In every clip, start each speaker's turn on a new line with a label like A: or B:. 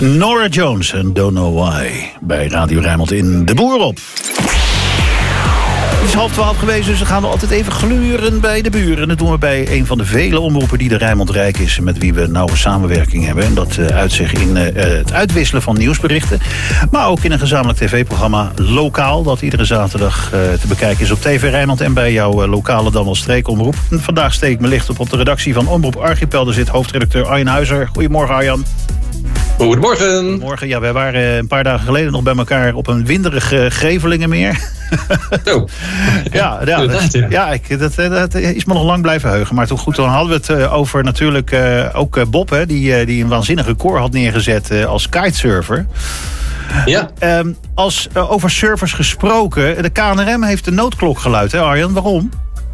A: Norah Jones en Don't Know Why bij Radio Rijnmond in De Boer op. Het is 11:30 geweest, dus we gaan altijd even gluren bij de buren. Dat doen we bij een van de vele omroepen die de Rijnmond Rijk is, met wie we nauwe samenwerking hebben. En dat uitzicht in het uitwisselen van nieuwsberichten. Maar ook in een gezamenlijk tv-programma Lokaal, dat iedere zaterdag te bekijken is op TV Rijnmond en bij jouw lokale dan wel streekomroep. En vandaag steek ik mijn licht op de redactie van Omroep Archipel. Daar zit hoofdredacteur Arjen Huizer. Goedemorgen, Arjan.
B: Goedemorgen.
A: Morgen, ja, wij waren een paar dagen geleden nog bij elkaar op een winderig Gevelingenmeer.
B: Oh.
A: Dat is me nog lang blijven heugen. Maar toen goed, dan hadden we het over natuurlijk ook Bob, hè, die een waanzinnig record had neergezet als kitesurfer.
B: Ja.
A: Over surfers gesproken, de KNRM heeft de noodklok geluid, hè Arjan? Waarom?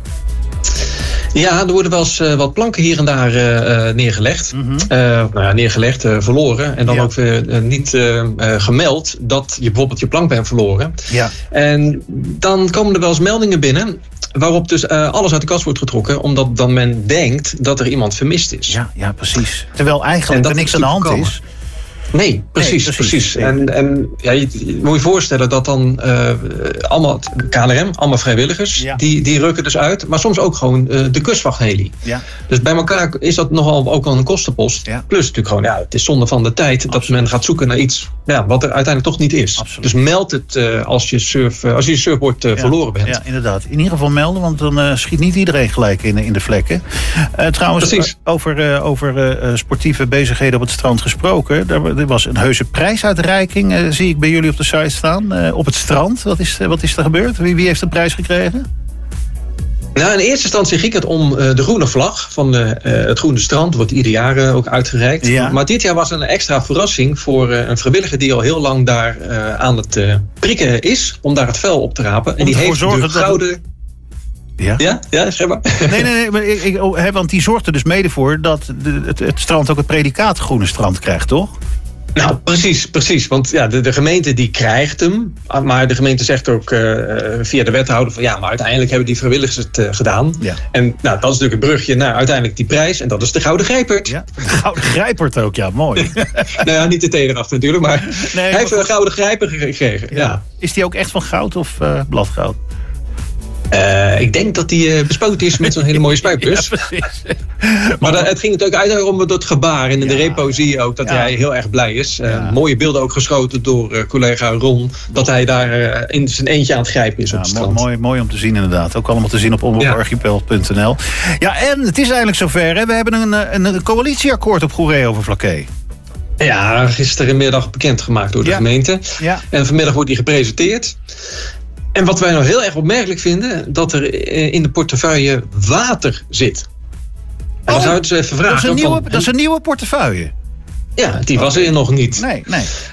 B: Ja, er worden wel eens wat planken hier en daar neergelegd. Mm-hmm. Verloren. En dan ook weer niet gemeld dat je bijvoorbeeld je plank bent verloren. Ja. En dan komen er wel eens meldingen binnen waarop dus alles uit de kast wordt getrokken, omdat dan men denkt dat er iemand vermist is.
A: Ja, precies. Terwijl eigenlijk er niks aan de hand is.
B: Nee, precies. Nee. En je moet je voorstellen dat dan allemaal KNRM, allemaal vrijwilligers, die rukken dus uit. Maar soms ook gewoon de kustwachtheli. Ja. Dus bij elkaar is dat nogal ook al een kostenpost. Ja. Plus natuurlijk gewoon, het is zonde van de tijd dat men gaat zoeken naar iets wat er uiteindelijk toch niet is. Absoluut. Dus meld het als je surfboard verloren bent.
A: Ja, inderdaad. In ieder geval melden, want dan schiet niet iedereen gelijk in de vlekken. Trouwens, over sportieve bezigheden op het strand gesproken. Er was een heuse prijsuitreiking, zie ik bij jullie op de site staan. Op het strand. Wat is er gebeurd? Wie heeft de prijs gekregen?
B: Nou, in eerste instantie ging het om de groene vlag van het Groene Strand. Wordt ieder jaar ook uitgereikt. Ja. Maar dit jaar was een extra verrassing voor een vrijwilliger die al heel lang daar aan het prikken is. Om daar het vuil op te rapen. En die heeft de gouden... Ja, zeg maar.
A: Nee, want die zorgt er dus mede voor dat het strand ook het predicaat Groene Strand krijgt, toch?
B: Nou, precies. Want de gemeente die krijgt hem. Maar de gemeente zegt ook via de wethouder van maar uiteindelijk hebben die vrijwilligers het gedaan. Ja. En dat is natuurlijk een brugje naar uiteindelijk die prijs. En dat is de Gouden Grijpert.
A: Ja, de Gouden Grijpert ook, ja, mooi.
B: Niet de tederaf natuurlijk, maar hij heeft een Gouden Grijper gekregen. Ja.
A: Is die ook echt van goud of bladgoud?
B: Ik denk dat die bespoten is met zo'n hele mooie spuitbus. Ja, precies. Maar het ging natuurlijk uit om dat gebaar. En in de repo zie je ook dat hij heel erg blij is. Mooie beelden ook geschoten door collega Ron. Dat hij daar in zijn eentje aan het grijpen is op het strand.
A: Mooi om te zien inderdaad. Ook allemaal te zien op omroeparchipel.nl. Ja, en het is eindelijk zover. Hè? We hebben een coalitieakkoord op Goeree-Overflakkee.
B: Ja, gisterenmiddag bekendgemaakt door de gemeente. Ja. En vanmiddag wordt die gepresenteerd. En wat wij nou heel erg opmerkelijk vinden, dat er in de portefeuille water zit. En dan zou ik dus even vragen.
A: Dat is een nieuwe portefeuille?
B: Ja, die was er nog niet.
A: Nee.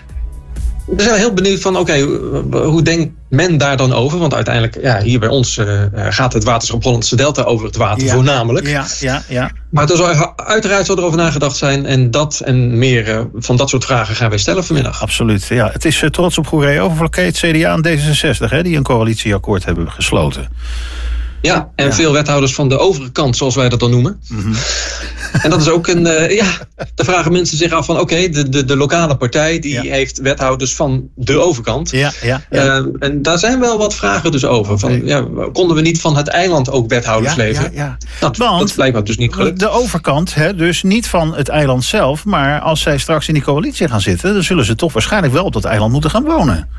B: We zijn heel benieuwd van, hoe denkt men daar dan over? Want uiteindelijk, hier bij ons gaat het waterschap Hollandse Delta over het water voornamelijk. Ja. Maar uiteraard zal er over nagedacht zijn. En dat en meer van dat soort vragen gaan wij stellen vanmiddag.
A: Ja, absoluut. Ja, het is trots op Goeree-Overflakkee, het CDA en D66, hè, die een coalitieakkoord hebben gesloten.
B: Ja, en veel wethouders van de overige kant, zoals wij dat dan noemen. Mm-hmm. En dat is ook daar vragen mensen zich af van, de lokale partij die heeft wethouders van de overkant. Ja. En daar zijn wel wat vragen dus over. Van, konden we niet van het eiland ook wethouders leveren? Ja. Dat is blijkbaar dus niet gelukt.
A: De overkant, dus niet van het eiland zelf, maar als zij straks in die coalitie gaan zitten, dan zullen ze toch waarschijnlijk wel op dat eiland moeten gaan wonen.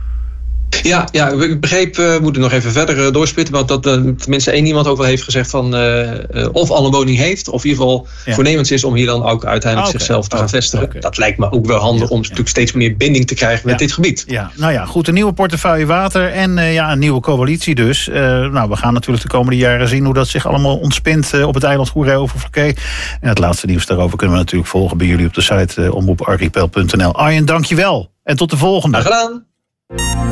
B: Ja, ik begreep, we moeten nog even verder doorspitten, want dat tenminste één iemand ook wel heeft gezegd van of al een woning heeft, of in ieder geval voornemens is om hier dan ook uiteindelijk zichzelf te gaan vestigen. Okay. Dat lijkt me ook wel handig om natuurlijk steeds meer binding te krijgen met dit gebied. Ja,
A: goed, een nieuwe portefeuille water en een nieuwe coalitie dus. We gaan natuurlijk de komende jaren zien hoe dat zich allemaal ontspint op het eiland Goeree-Overflakkee. En het laatste nieuws daarover kunnen we natuurlijk volgen bij jullie op de site omroeparchipel.nl. Arjen, dankjewel en tot de volgende.
B: Graag gedaan.